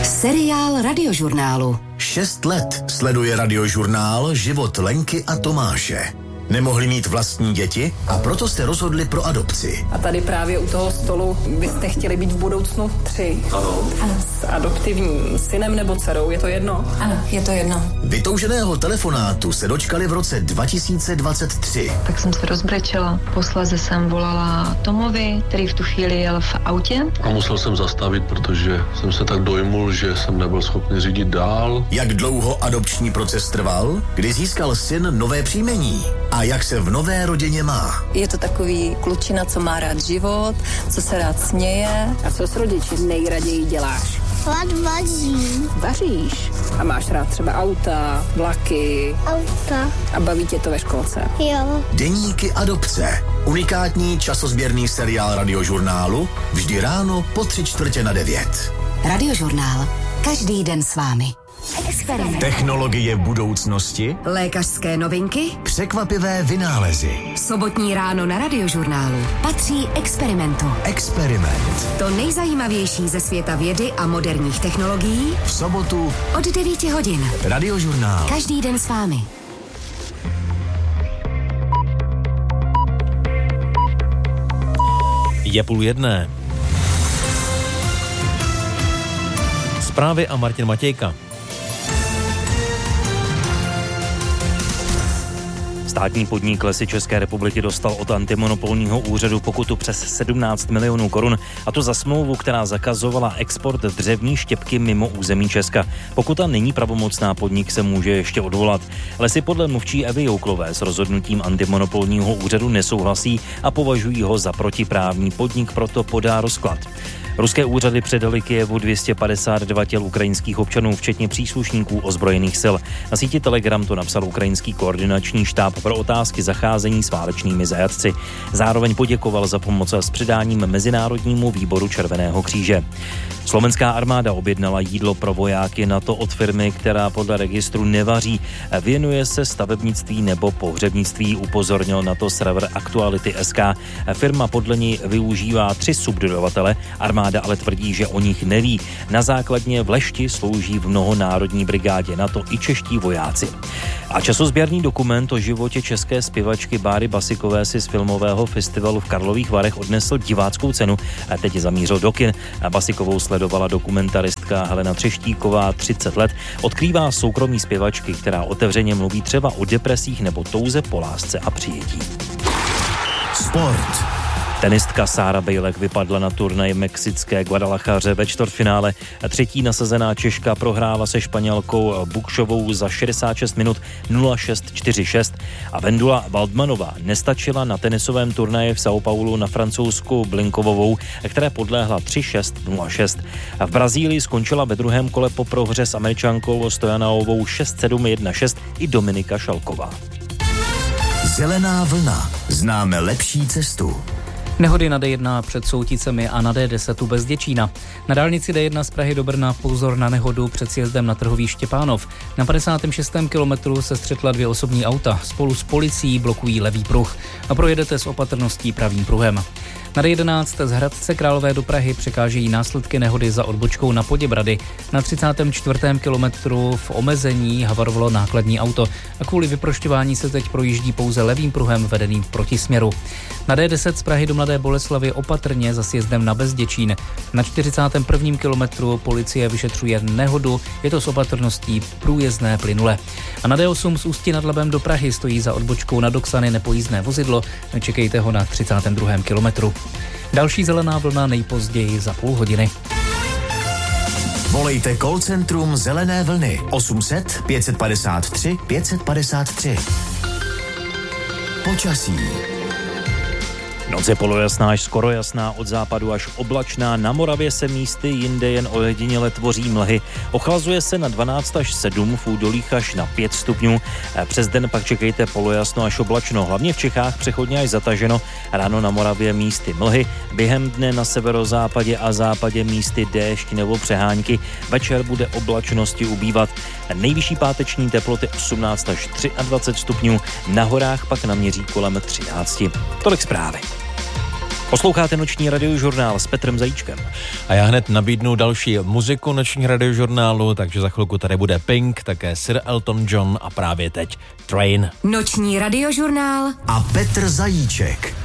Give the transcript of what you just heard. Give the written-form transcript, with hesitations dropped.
Seriál Radiožurnálu. 6 let sleduje Radiožurnál život Lenky a Tomáše. Nemohli mít vlastní děti a proto se rozhodli pro adopci. A tady právě u toho stolu byste chtěli být v budoucnu 3. Ano. S adoptivním synem nebo dcerou, je to jedno? Ano, je to jedno. Vytouženého telefonátu se dočkali v roce 2023. Tak jsem se rozbrečela. Posléze jsem volala Tomovi, který v tu chvíli jel v autě. A musel jsem zastavit, protože jsem se tak dojmul, že jsem nebyl schopný řídit dál. Jak dlouho adopční proces trval? Kdy získal syn nové příjmení? A jak se v nové rodině má? Je to takový klučina, co má rád život, co se rád směje. A co s rodiči nejraději děláš? Vařím. Vaříš. A máš rád třeba auta, vlaky. Auta. A baví tě to ve školce? Jo. Deníky adopce. Unikátní časozběrný seriál Radiožurnálu. Vždy ráno po 8:45. Radiožurnál. Každý den s vámi. Experiment. Technologie budoucnosti. Lékařské novinky. Překvapivé vynálezy. Sobotní ráno na Radiožurnálu patří Experimentu. Experiment. To nejzajímavější ze světa vědy a moderních technologií V sobotu od 9 hodin. Radiožurnál. Každý den s vámi. Je 12:30. Zprávy a Martin Matějka. Státní podnik Lesy České republiky dostal od antimonopolního úřadu pokutu přes 17 milionů korun, a to za smlouvu, která zakazovala export dřevní štěpky mimo území Česka. Pokuta není pravomocná, podnik se může ještě odvolat. Lesy podle mluvčí Evy Jouklové s rozhodnutím antimonopolního úřadu nesouhlasí a považují ho za protiprávní. Podnik proto podá rozklad. Ruské úřady předaly Kyjevu 252 těl ukrajinských občanů, včetně příslušníků ozbrojených sil. Na síti Telegram to napsal ukrajinský koordinační štáb pro otázky zacházení s válečnými zajatci. Zároveň poděkoval za pomoc s předáním Mezinárodnímu výboru Červeného kříže. Slovenská armáda objednala jídlo pro vojáky NATO od firmy, která podle registru nevaří. Věnuje se stavebnictví nebo pohřebnictví, upozornil na to server Aktuality.sk. Firma podle ní využívá 3 subdodavatele, armáda ale tvrdí, že o nich neví. Na základně v Lešti slouží v mnohonárodní brigádě NATO i čeští vojáci. A časozběrný dokument o životě české zpěvačky Báry Basikové si z filmového festivalu v Karlových Varech odnesl diváckou cenu a teď zamířil do kin. Basikovou sledovala dokumentaristka Helena Třeštíková, 30 let, odkrývá soukromí zpěvačky, která otevřeně mluví třeba o depresích nebo touze po lásce a přijetí. Sport. Tenistka Sára Bejlek vypadla na turnaji mexické Guadalajaře ve čtvrtfinále. 3. nasazená Češka prohrála se Španělkou Bukšovou za 66 minut 0-6, 4-6 a Vendula Waldmanová nestačila na tenisovém turnaji v São Paulu na Francouzsku Blinkovovou, které podléhla 3-6, 0-6. A v Brazílii skončila ve druhém kole po prohře s Američankou Stojanovou 6-7, 1-6 i Dominika Šalková. Zelená vlna. Známe lepší cestu. Nehody na D1 před Souticemi a na D10 bez Děčína. Na dálnici D1 z Prahy do Brna pozor na nehodu před sjezdem na trhový Štěpánov. Na 56. kilometru se střetla 2 osobní auta. Spolu s policií blokují levý pruh a projedete s opatrností pravým pruhem. Na D11 z Hradce Králové do Prahy překážejí následky nehody za odbočkou na Poděbrady. Na 34. kilometru v omezení havarovalo nákladní auto a kvůli vyprošťování se teď projíždí pouze levým pruhem vedeným v protisměru. Na D10 z Prahy do Mladé Boleslavi opatrně za sjezdem na Bezděčín. Na 41. kilometru policie vyšetřuje nehodu, je to s opatrností průjezdné plynule. A na D8 z Ústí nad Labem do Prahy stojí za odbočkou na Doksany nepojízdné vozidlo, čekejte ho na 32. kilometru. Další zelená vlna nejpozději za půl hodiny. Volejte call centrum Zelené vlny 800 553 553. Počasí. Noc je polojasná až skoro jasná, od západu až oblačná, na Moravě se místy jinde jen ojediněle tvoří mlhy. Ochlazuje se na 12 až 7, v údolích až na 5 stupňů. Přes den pak čekejte polojasno až oblačno, hlavně v Čechách přechodně až zataženo. Ráno na Moravě místy mlhy, během dne na severozápadě a západě místy déšť nebo přehánky. Večer bude oblačnosti ubývat. Nejvyšší páteční teploty 18 až 23 stupňů, na horách pak naměří kolem 13. Tolik zprávy. Posloucháte noční radiožurnál s Petrem Zajíčkem. A já hned nabídnu další muziku noční radiožurnálu, takže za chvilku tady bude Pink, také Sir Elton John a právě teď Train. Noční radiožurnál a Petr Zajíček.